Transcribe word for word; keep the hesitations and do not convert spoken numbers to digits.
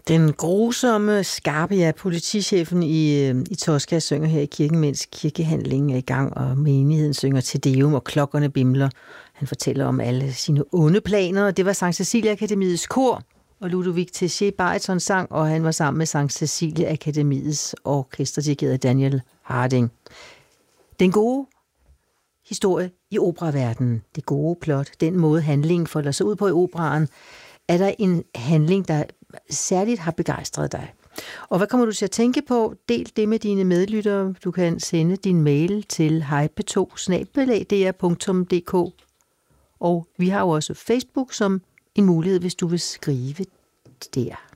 Den grusomme Scarpia, politichefen i, i Tosca, synger her i kirken, mens kirkehandlingen er i gang, og menigheden synger Te Deum, og klokkerne bimler. Han fortæller om alle sine onde planer. Det var Sankt Cecilia Akademiets kor, og Ludovic Téchier bariton sang, og han var sammen med Sankt Cecilia Akademiets orkesterdirigeret Daniel Harding. Den gode historie i operaverdenen, det gode plot, den måde handlingen folder sig ud på i operaen, er der en handling, der særligt har begejstret dig. Og hvad kommer du til at tænke på? Del det med dine medlyttere. Du kan sende din mail til hype to snabel-a d r punktum d k. Og vi har jo også Facebook som en mulighed, hvis du vil skrive der.